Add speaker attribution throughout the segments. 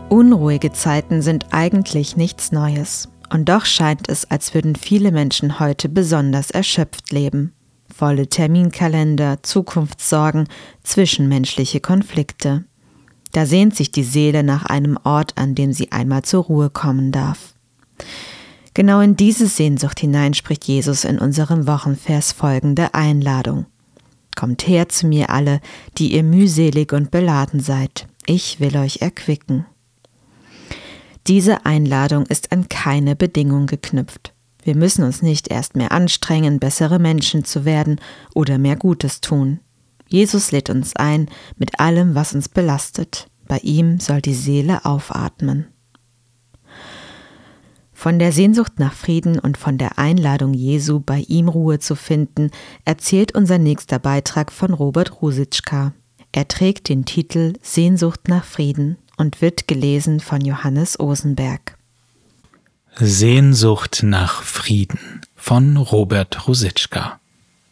Speaker 1: Unruhige Zeiten sind eigentlich nichts Neues. Und doch scheint es, als würden viele Menschen heute besonders erschöpft leben. Volle Terminkalender, Zukunftssorgen, zwischenmenschliche Konflikte. Da sehnt sich die Seele nach einem Ort, an dem sie einmal zur Ruhe kommen darf. Genau in diese Sehnsucht hinein spricht Jesus in unserem Wochenvers folgende Einladung. Kommt her zu mir alle, die ihr mühselig und beladen seid. Ich will euch erquicken. Diese Einladung ist an keine Bedingung geknüpft. Wir müssen uns nicht erst mehr anstrengen, bessere Menschen zu werden oder mehr Gutes tun. Jesus lädt uns ein mit allem, was uns belastet. Bei ihm soll die Seele aufatmen. Von der Sehnsucht nach Frieden und von der Einladung Jesu, bei ihm Ruhe zu finden, erzählt unser nächster Beitrag von Robert Ruzicka. Er trägt den Titel Sehnsucht nach Frieden und wird gelesen von Johannes Osenberg.
Speaker 2: Sehnsucht nach Frieden von Robert Ruzicka.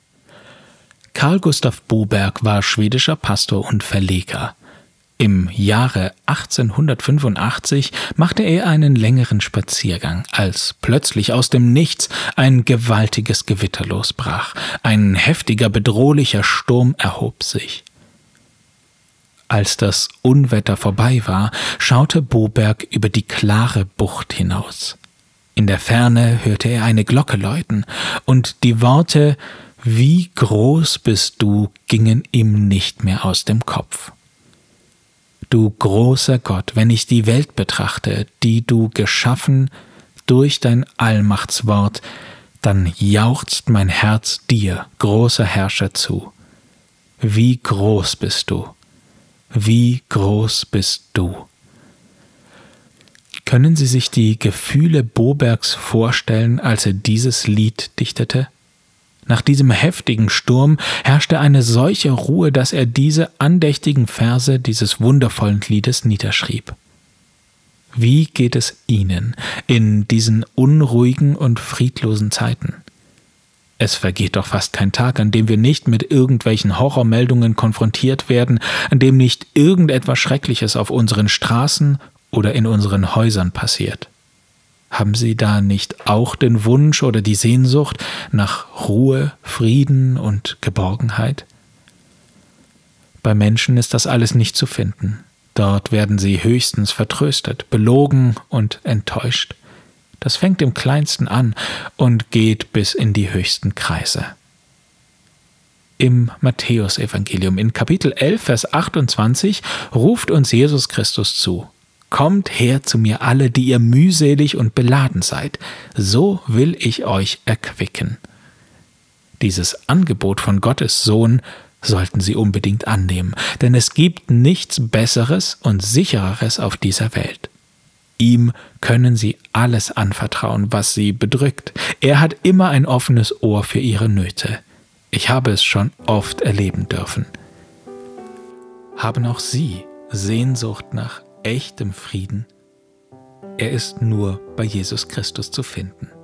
Speaker 2: Carl Gustav Boberg war schwedischer Pastor und Verleger. Im Jahre 1885 machte er einen längeren Spaziergang, als plötzlich aus dem Nichts ein gewaltiges Gewitter losbrach. Ein heftiger, bedrohlicher Sturm erhob sich. Als das Unwetter vorbei war, schaute Boberg über die klare Bucht hinaus. In der Ferne hörte er eine Glocke läuten, und die Worte »Wie groß bist du« gingen ihm nicht mehr aus dem Kopf. Du großer Gott, wenn ich die Welt betrachte, die du geschaffen durch dein Allmachtswort, dann jauchzt mein Herz dir, großer Herrscher, zu. Wie groß bist du! Wie groß bist du! Können Sie sich die Gefühle Bobergs vorstellen, als er dieses Lied dichtete? Nach diesem heftigen Sturm herrschte eine solche Ruhe, dass er diese andächtigen Verse dieses wundervollen Liedes niederschrieb. Wie geht es Ihnen in diesen unruhigen und friedlosen Zeiten? Es vergeht doch fast kein Tag, an dem wir nicht mit irgendwelchen Horrormeldungen konfrontiert werden, an dem nicht irgendetwas Schreckliches auf unseren Straßen oder in unseren Häusern passiert. Haben Sie da nicht auch den Wunsch oder die Sehnsucht nach Ruhe, Frieden und Geborgenheit? Bei Menschen ist das alles nicht zu finden. Dort werden sie höchstens vertröstet, belogen und enttäuscht. Das fängt im Kleinsten an und geht bis in die höchsten Kreise. Im Matthäusevangelium in Kapitel 11, Vers 28 ruft uns Jesus Christus zu: Kommt her zu mir alle, die ihr mühselig und beladen seid, so will ich euch erquicken. Dieses Angebot von Gottes Sohn sollten Sie unbedingt annehmen, denn es gibt nichts Besseres und Sichereres auf dieser Welt. Ihm können Sie alles anvertrauen, was Sie bedrückt. Er hat immer ein offenes Ohr für Ihre Nöte. Ich habe es schon oft erleben dürfen. Haben auch Sie Sehnsucht nach echtem Frieden? Er ist nur bei Jesus Christus zu finden.